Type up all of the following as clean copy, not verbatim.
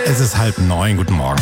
Es ist 8:30. Guten Morgen.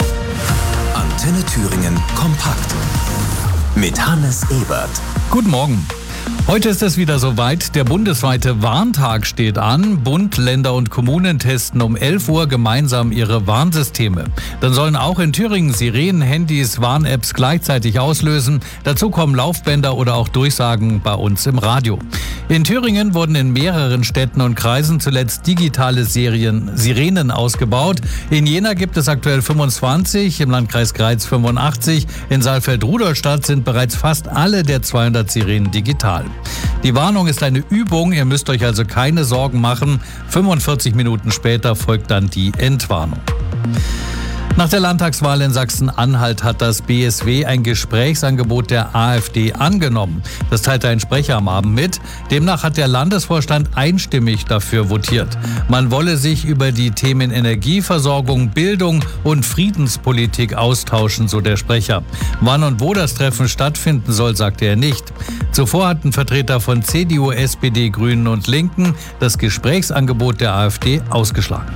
Antenne Thüringen kompakt mit Hannes Ebert. Guten Morgen. Heute ist es wieder soweit. Der bundesweite Warntag steht an. Bund, Länder und Kommunen testen um 11 Uhr gemeinsam ihre Warnsysteme. Dann sollen auch in Thüringen Sirenen, Handys, Warn-Apps gleichzeitig auslösen. Dazu kommen Laufbänder oder auch Durchsagen bei uns im Radio. In Thüringen wurden in mehreren Städten und Kreisen zuletzt digitale Sirenen ausgebaut. In Jena gibt es aktuell 25, im Landkreis Greiz 85. In Saalfeld-Rudolstadt sind bereits fast alle der 200 Sirenen digital. Die Warnung ist eine Übung, ihr müsst euch also keine Sorgen machen. 45 Minuten später folgt dann die Entwarnung. Nach der Landtagswahl in Sachsen-Anhalt hat das BSW ein Gesprächsangebot der AfD angenommen. Das teilte ein Sprecher am Abend mit. Demnach hat der Landesvorstand einstimmig dafür votiert. Man wolle sich über die Themen Energieversorgung, Bildung und Friedenspolitik austauschen, so der Sprecher. Wann und wo das Treffen stattfinden soll, sagte er nicht. Zuvor hatten Vertreter von CDU, SPD, Grünen und Linken das Gesprächsangebot der AfD ausgeschlagen.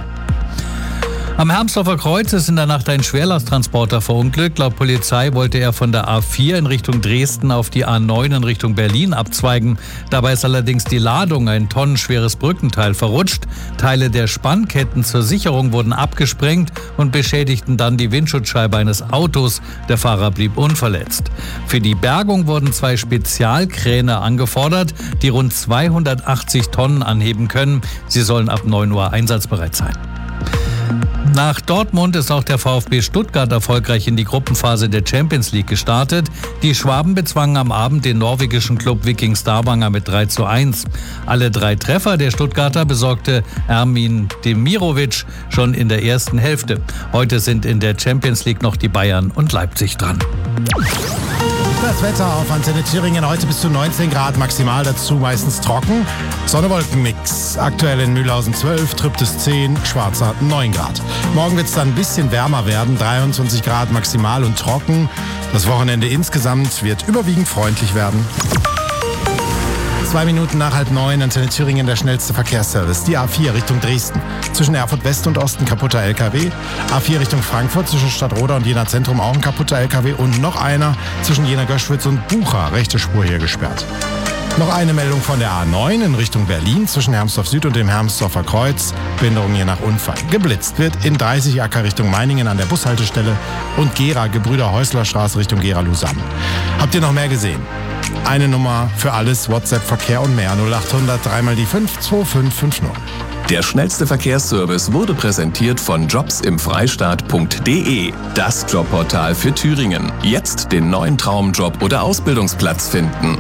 Am Hermsdorfer Kreuz ist in der Nacht ein Schwerlasttransporter verunglückt. Laut Polizei wollte er von der A4 in Richtung Dresden auf die A9 in Richtung Berlin abzweigen. Dabei ist allerdings die Ladung, ein tonnenschweres Brückenteil, verrutscht. Teile der Spannketten zur Sicherung wurden abgesprengt und beschädigten dann die Windschutzscheibe eines Autos. Der Fahrer blieb unverletzt. Für die Bergung wurden 2 Spezialkräne angefordert, die rund 280 Tonnen anheben können. Sie sollen ab 9 Uhr einsatzbereit sein. Nach Dortmund ist auch der VfB Stuttgart erfolgreich in die Gruppenphase der Champions League gestartet. Die Schwaben bezwangen am Abend den norwegischen Club Viking Stavanger mit 3:1. Alle 3 Treffer der Stuttgarter besorgte Ermin Demirovic schon in der ersten Hälfte. Heute sind in der Champions League noch die Bayern und Leipzig dran. Das Wetter auf Antenne Thüringen heute bis zu 19 Grad maximal, dazu meistens trocken. Sonne-Wolken-Mix. Aktuell in Mühlhausen 12, Trübtes 10, Schwarzer 9 Grad. Morgen wird es dann ein bisschen wärmer werden, 23 Grad maximal und trocken. Das Wochenende insgesamt wird überwiegend freundlich werden. 2 Minuten nach 8:30, Antenne Thüringen, der schnellste Verkehrsservice. Die A4 Richtung Dresden. Zwischen Erfurt West und Osten kaputter LKW. A4 Richtung Frankfurt zwischen Stadtroda und Jena Zentrum auch ein kaputter LKW. Und noch einer zwischen Jena Göschwitz und Bucha. Rechte Spur hier gesperrt. Noch eine Meldung von der A9 in Richtung Berlin zwischen Hermsdorf Süd und dem Hermsdorfer Kreuz. Behinderung je nach Unfall. Geblitzt wird in 30 Acker Richtung Meiningen an der Bushaltestelle und Gera, Gebrüder-Häusler-Straße Richtung Gera-Lusanne. Habt ihr noch mehr gesehen? Eine Nummer für alles, WhatsApp, Verkehr und mehr. 0800 3 die 5 2550. Der schnellste Verkehrsservice wurde präsentiert von jobsimfreistaat.de, das Jobportal für Thüringen. Jetzt den neuen Traumjob oder Ausbildungsplatz finden.